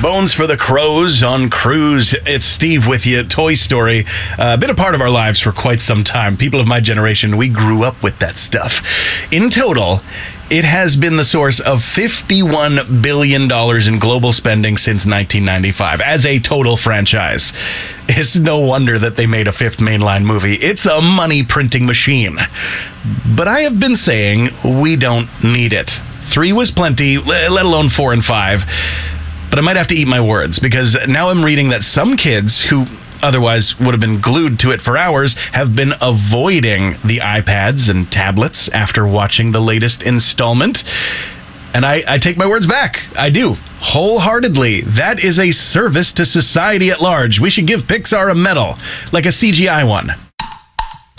Bones for the Crows on Cruise. It's Steve with you. Toy Story. Been a part of our lives for quite some time. People of my generation, we grew up with that stuff. In total, it has been the source of $51 billion in global spending since 1995 as a total franchise. It's no wonder that they made a fifth mainline movie. It's a money printing machine. But I have been saying we don't need it. 3 was plenty, let alone 4 and 5. But I might have to eat my words, because now I'm reading that some kids who otherwise would have been glued to it for hours have been avoiding the iPads and tablets after watching the latest installment. And I take my words back. I do. Wholeheartedly. That is a service to society at large. We should give Pixar a medal, like a CGI one.